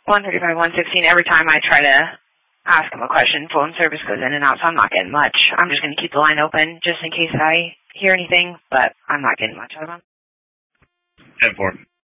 135, 116. Every time I try to ask him a question, phone service goes in and out, so I'm not getting much. I'm just going to keep the line open just in case I hear anything, but I'm not getting much out of him. 10-4.